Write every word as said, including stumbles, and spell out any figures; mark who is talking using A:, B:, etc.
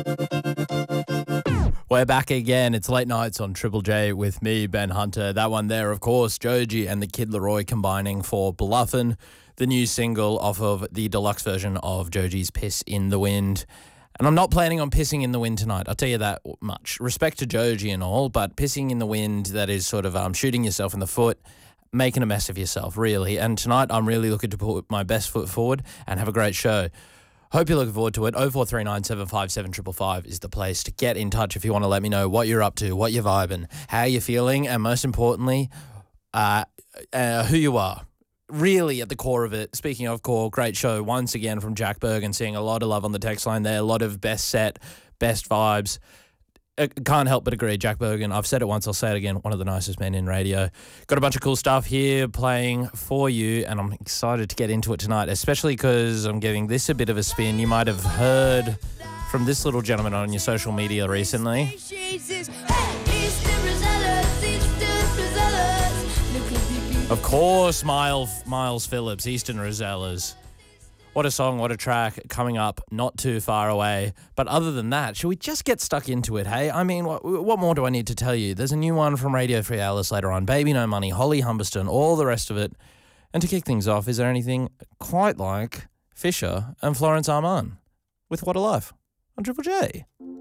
A: We're back again. It's late nights on Triple J with me, Ben Hunter. That one there, of course, Joji and the Kid Laroi combining for Bluffin', the new single off of the deluxe version of Joji's Piss in the Wind. And I'm not planning on pissing in the wind tonight, I'll tell you that much. Respect to Joji and all, but pissing in the wind, that is sort of um, shooting yourself in the foot, making a mess of yourself, really. And tonight I'm really looking to put my best foot forward and have a great show. Hope you're looking forward to it. oh four three nine, seven five seven, five five five is the place to get in touch if you want to let me know what you're up to, what you're vibing, how you're feeling, and most importantly, uh, uh, who you are. Really at the core of it. Speaking of core, great show once again from Jack Bergen, seeing a lot of love on the text line there, a lot of best set, best vibes. I can't help but agree, Jack Bergen. I've said it once, I'll say it again. One of the nicest men in radio. Got a bunch of cool stuff here playing for you, and I'm excited to get into it tonight, especially because I'm giving this a bit of a spin. You might have heard from this little gentleman on your social media recently. Of course, Miles, Miles Phillips, Eastern Rosellas. What a song, what a track, coming up not too far away. But other than that, should we just get stuck into it, hey? I mean, what, what more do I need to tell you? There's a new one from Radio Free Alice later on, Baby No Money, Holly Humberston, all the rest of it. And to kick things off, is there anything quite like Fisher and Florence Armand with What a Life on Triple J?